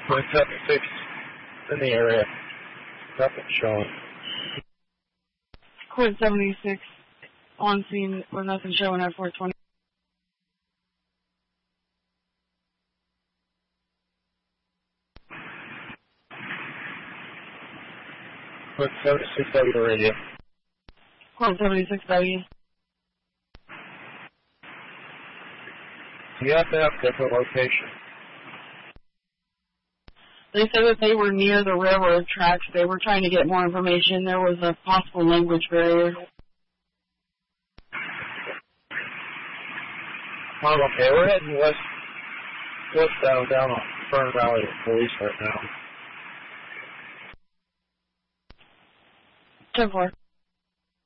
.76 in the area. Nothing showing. Quid 76 on scene with nothing showing at 420. Quid 76 W to radio. Quid 76 W. You have to have different location. They said that they were near the railroad tracks. They were trying to get more information. There was a possible language barrier. Okay, we're heading westbound down on Fern Valley Police right now. 10-4.